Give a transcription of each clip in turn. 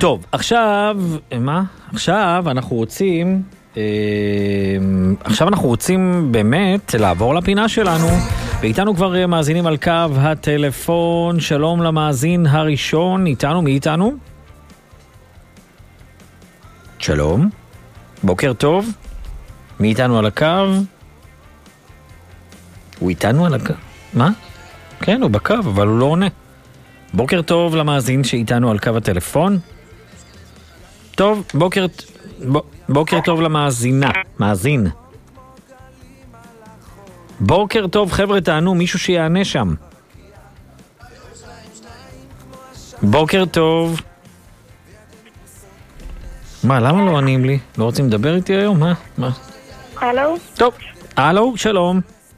טוב, עכשיו, מה? עכשיו אנחנו רוצים באמת לעבור לפינה שלנו, ואיתנו כבר מאזינים על קו הטלפון. שלום למאזין הראשון, איתנו, מי איתנו? שלום, בוקר טוב, מי איתנו על הקו? הוא איתנו על הקו? מה? כן, הוא בקו, אבל הוא לא עונה. בוקר טוב למאזין שאיתנו על קו הטלפון. טוב, בוקר טוב למאזינה, מאזין. בוקר טוב, חבר'ה, תענו, מישהו שיענה שם. בוקר טוב. מה, למה לא עונים לי? לא רוצים לדבר איתי היום? מה? הלו? טוב, הלו, שלום.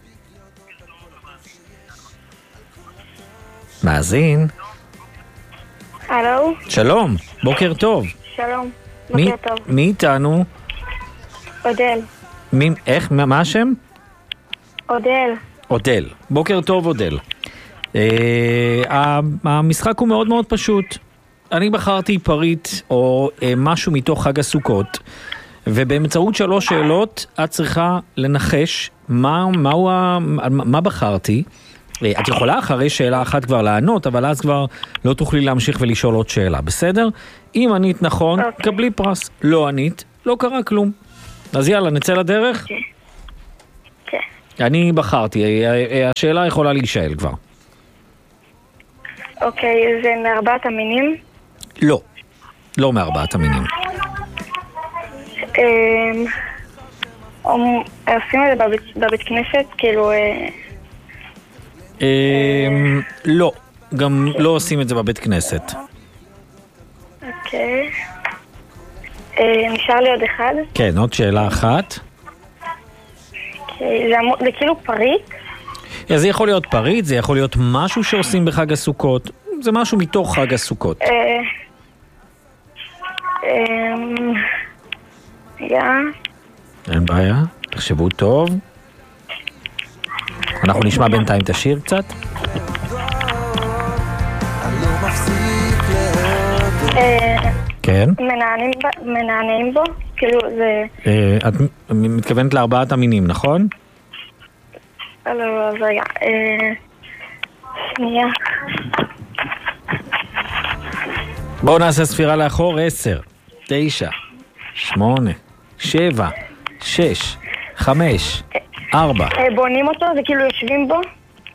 מאזין. הלו? שלום, בוקר טוב. שלום, בוקר טוב. מי איתנו? אודל. איך? מה השם? אודל. אודל. בוקר טוב, אודל. המשחק הוא מאוד מאוד פשוט. אני בחרתי פריט או משהו מתוך חג הסוכות, ובאמצעות 3 שאלות את צריכה לנחש מה בחרתי. את יכולה אחרי שאלה אחת כבר לענות, אבל אז כבר לא תוכלי להמשיך ולשאול עוד שאלה, בסדר? אם ענית נכון, קבלי פרס. לא ענית, לא קרה כלום. אז יאללה, נצא לדרך? כן. אני בחרתי, השאלה יכולה להישאל כבר. אוקיי, זה מ4 המינים? לא, לא מ4 המינים. עושים את זה בבית כנסת, כאילו... לא, גם לא עושים את זה בבית כנסת. אוקיי. נשאר לי עוד אחד? כן, עוד שאלה אחת. אוקיי, זה כאילו פריט? זה יכול להיות פריט, זה יכול להיות משהו שעושים בחג הסוכות. זה משהו מתוך חג הסוכות. אין בעיה, תחשבו טוב. אנחנו נשמע בינתיים את השיר קצת. כן. מנענעים בו? כאילו זה... את מתכוונת ל4 המינים, נכון? לא, זה רגע. שנייה. בואו נעשה ספירה לאחור. 10, 9, 8, 7, 6, 5, 4. בונים אותו? זה כאילו יושבים בו?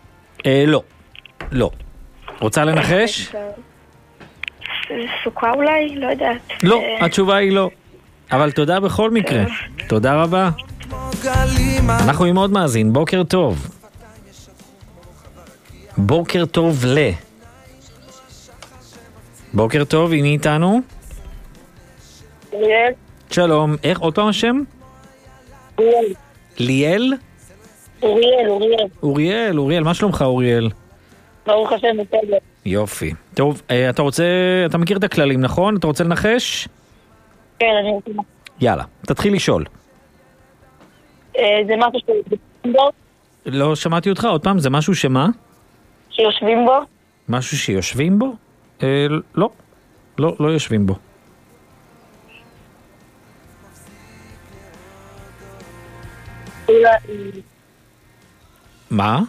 לא. רוצה לנחש? סוכה אולי? לא יודעת. לא, התשובה היא לא. אבל תודה בכל מקרה. תודה רבה. אנחנו עם עוד מאזין. בוקר טוב. בוקר טוב בוקר טוב, הנה איתנו. ליאל. שלום, איך עוד פעם השם? ליאל? אוריאל, מה שלומך אוריאל? ברוך השם, בסדר. יופי. טוב, אתה מכיר את הכללים, נכון? אתה רוצה לנחש? כן, אני רוצה. יאללה, תתחיל לשאול. זה משהו שיושבים בו? לא שמעתי אותך, עוד פעם, זה משהו שמה? שיושבים בו? משהו שיושבים בו? לא יושבים בו. מה?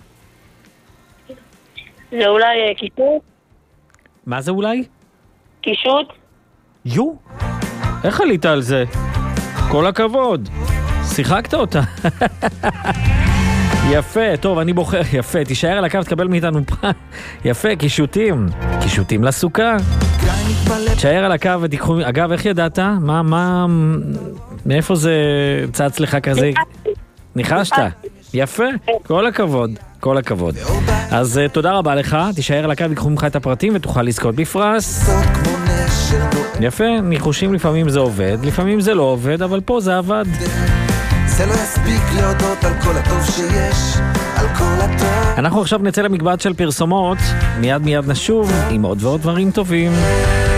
זה אולי קישוט? מה זה אולי? קישוט? יו, איך עלית על זה? כל הכבוד, שיחקת אותה. יפה, טוב, אני בוחר, יפה, תישאר על הקו, תקבל מאיתנו פרס. יפה, קישוטים לסוכה. תישאר על הקו ותיקחו, אגב, איך ידעת? מאיפה זה צץ לך כזה? ניחשת? יפה, כל הכבוד. אז תודה רבה לך, תישאר על הקו, תיקחו ממך את הפרטים ותוכל לזכות בפרס. יפה, ניחושים לפעמים זה עובד, לפעמים זה לא עובד, אבל פה זה עבד. זה לא יספיק להודות על כל הטוב שיש, על כל הטוב. אנחנו עכשיו נצא למקבץ של פרסומות, מיד נשוב עם עוד ועוד דברים טובים.